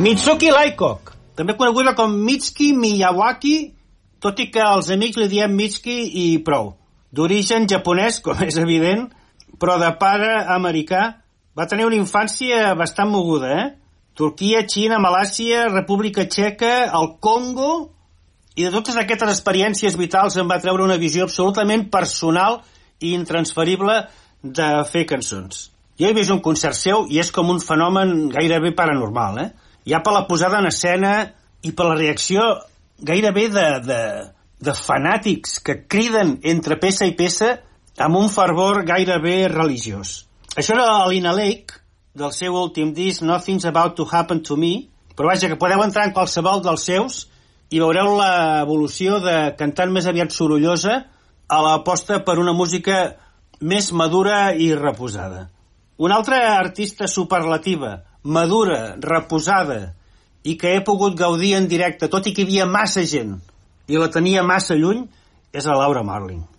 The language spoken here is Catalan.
Mitsuki Laycock, també coneguda com Mitsuki Miyawaki, tot i que els amics li diem Mitsuki i prou. D'origen japonès, com és evident, però de pare americà, va tenir una infància bastant moguda, Turquia, Xina, Malàisia, República Txeca, el Congo, i de totes aquestes experiències vitals en va treure una visió absolutament personal i intransferible de fer cançons. Jo he vist un concert seu i és com un fenomen gairebé paranormal, Ja per la posada en escena i per la reacció gairebé de fanàtics que criden entre peça i peça amb un fervor gairebé religiós. Això era l'Ina Lake, del seu últim disc Nothing's About to Happen to Me, però vaja, que podeu entrar en qualsevol dels seus i veureu l'evolució de cantant més aviat sorollosa a l'aposta per una música més madura i reposada. Una altra artista superlativa, madura, reposada, i que he pogut gaudir en directe, tot i que hi havia massa gent i la tenia massa lluny, és la Laura Marling.